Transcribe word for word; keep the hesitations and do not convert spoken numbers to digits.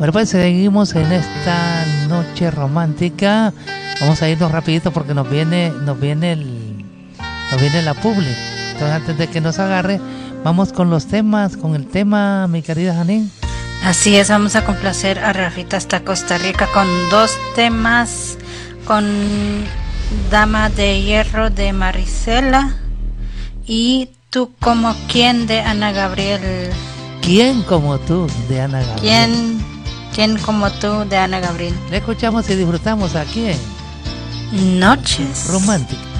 Bueno, pues seguimos en esta noche romántica. Vamos a irnos rapidito porque nos viene, nos viene el, nos viene la publi. Entonces, antes de que nos agarre, vamos con los temas, con el tema, mi querida Janine. Así es, vamos a complacer a Rafita hasta Costa Rica con dos temas, con Dama de Hierro de Marisela y Tú como quién de Ana Gabriel. ¿Quién como tú de Ana Gabriel? ¿Quién, quién como tú de Ana Gabriel? Le escuchamos y disfrutamos aquí en Noches Románticas.